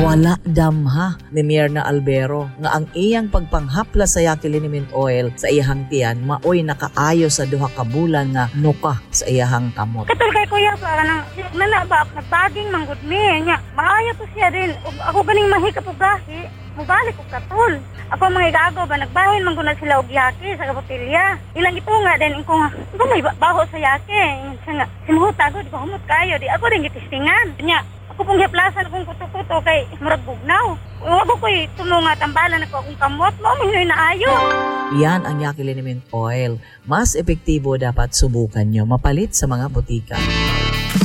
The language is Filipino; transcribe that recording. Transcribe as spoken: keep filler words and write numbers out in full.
Wala damha ni Myrna Albero nga ang iyang pagpanghapla sa Yaki Liniment Oil sa iyahang tiyan maoy nakaayo sa duha ka bulan nga nuka sa iyahang kamot. Katul kay kuya ba nang nana ba nagbaging manggod mi nya maayo to siya din. Ug ako ganing mahikap og gahi, mubalik og katul. Ako mga igago ba nagbahin man guna sila og yaki sa kabotilya. Ilang ito nga din ko nga ko may baho sa yaki. Sa nga simuhot ako di ko humot kayo di ako rin gitistingan. Nya ako pong hiplasan akong kuto-kuto kay murag bugnaw. Ako ko'y tumunga tambalan ako akong kamot mo minoy na ayo. Yan ang Yaki Liniment Oil. Mas epektibo dapat subukan nyo mapalit sa mga butika.